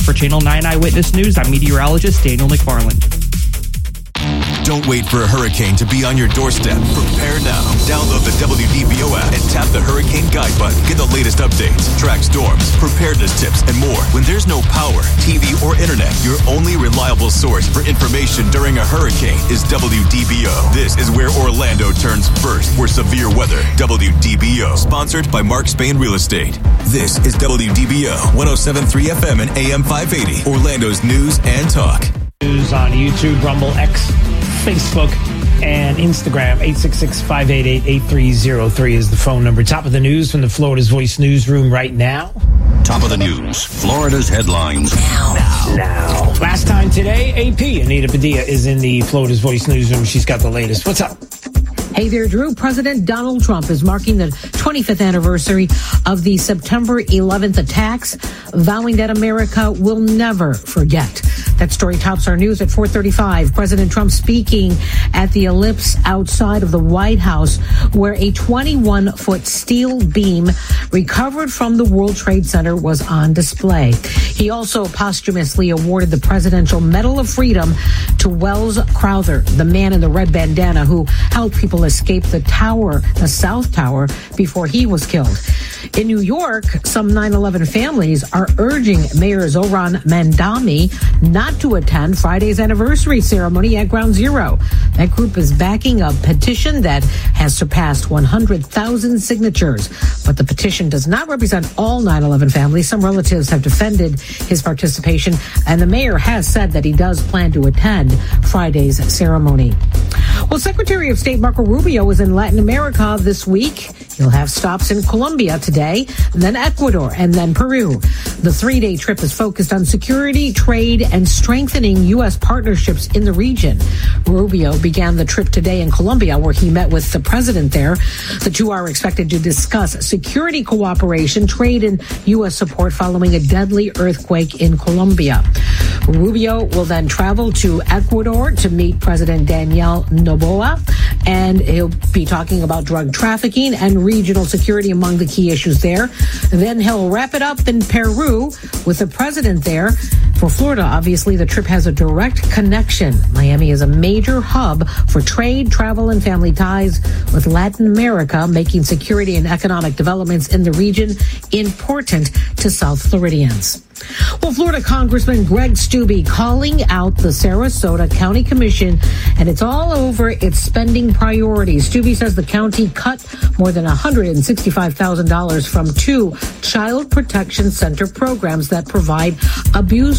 For Channel 9 Eyewitness News, I'm meteorologist Daniel McFarland. Don't wait for a hurricane to be on your doorstep. Prepare now. Download the WDBO app and tap the Hurricane Guide button. Get the latest updates, track storms, preparedness tips, and more. When there's no power, TV, or internet, your only reliable source for information during a hurricane is WDBO. This is where Orlando turns first for severe weather. WDBO. Sponsored by Mark Spain Real Estate. This is WDBO 107.3 FM and AM 580. Orlando's news and talk. News on YouTube, Rumble, X, Facebook, and Instagram. 866-588-8303 is the phone number. Top of the news from the Florida's Voice newsroom right now. Top of the news, Florida's headlines Now. Last time today, AP Anita Padilla is in the Florida's Voice newsroom. She's got the latest. What's up? Hey there, Drew. President Donald Trump is marking the 25th anniversary of the September 11th attacks, vowing that America will never forget. That story tops our news at 4:35. President Trump speaking at the Ellipse outside of the White House, where a 21-foot steel beam recovered from the World Trade Center was on display. He also posthumously awarded the Presidential Medal of Freedom to Wells Crowther, the man in the red bandana who helped people escape the tower, the South Tower, before he was killed. In New York, some 9/11 families are urging Mayor Zohran Mamdani not to attend Friday's anniversary ceremony at Ground Zero. That group is backing a petition that has surpassed 100,000 signatures. But the petition does not represent all 9/11 families. Some relatives have defended his participation, and the mayor has said that he does plan to attend Friday's ceremony. Well, Secretary of State Marco Rubio is in Latin America this week. He'll have stops in Colombia today, then Ecuador, and then Peru. The 3-day trip is focused on security, trade, and strengthening U.S. partnerships in the region. Rubio began the trip today in Colombia, where he met with the president there. The two are expected to discuss security cooperation, trade, and U.S. support following a deadly earthquake in Colombia. Rubio will then travel to Ecuador to meet President Daniel Noboa, and he'll be talking about drug trafficking and regional security among the key issues there. Then he'll wrap it up in Peru with the president there. For Florida, obviously, the trip has a direct connection. Miami is a major hub for trade, travel, and family ties with Latin America, making security and economic developments in the region important to South Floridians. Well, Florida Congressman Greg Steube calling out the Sarasota County Commission, and it's all over its spending priorities. Steube says the county cut more than $165,000 from 2 child protection center programs that provide abuse